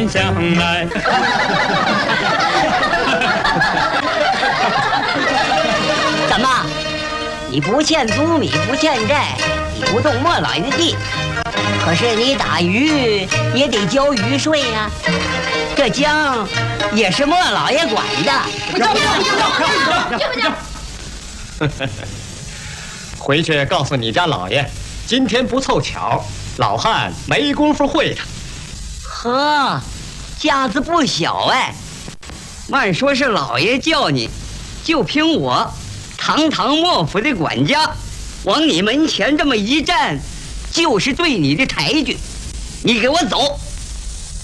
天相来。 怎么？你不欠租米，不欠债，你不动莫老爷的地，可是你打鱼也得交鱼税呀。这江也是莫老爷管的。 不交。 回去告诉你家老爷，今天不凑巧，老汉没工夫会他。 呵，架子不小哎。慢说是老爷叫你，就凭我堂堂莫府的管家，往你门前这么一站，就是对你的抬举。你给我走！